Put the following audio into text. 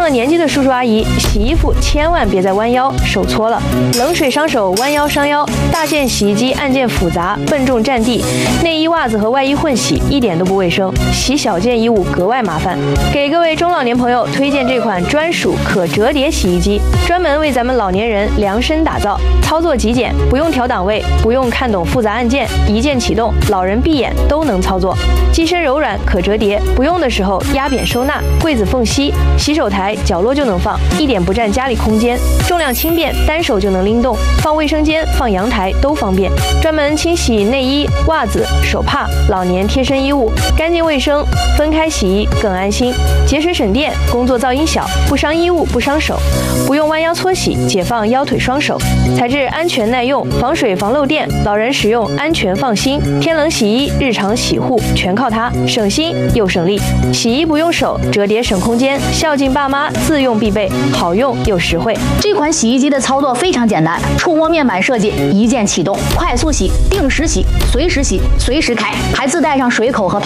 了年纪的叔叔阿姨，洗衣服千万别再弯腰，手搓了，冷水伤手，弯腰伤腰。大件洗衣机按键复杂，笨重占地，内衣、袜子和外衣混洗，一点都不卫生。洗小件衣物格外麻烦。给各位中老年朋友推荐这款专属可折叠洗衣机，专门为咱们老年人量身打造，操作极简，不用调档位，不用看懂复杂按键，一键启动，老人闭眼都能操作。机身柔软，可折叠，不用的时候压扁收纳，柜子缝隙、洗手台角落就能放，一点不占家里空间。重量轻便，单手就能拎动，放卫生间、放阳台都方便。专门清洗内衣、袜子、手帕、老年贴身衣物，干净卫生，分开洗衣更安心，节水省电，工作噪音小，不伤衣物不伤手，不用弯腰搓洗，解放腰腿双手。材质安全耐用，防水防漏电，老人使用安全放心。天冷洗衣、日常洗护全靠它，省心又省力。洗衣不用手，折叠省空间，孝敬爸妈自用必备，好用又实惠。 这款洗衣机的操作非常简单，触摸面板设计，一键启动，快速洗、定时洗、随时洗、随时开，还自带上水口和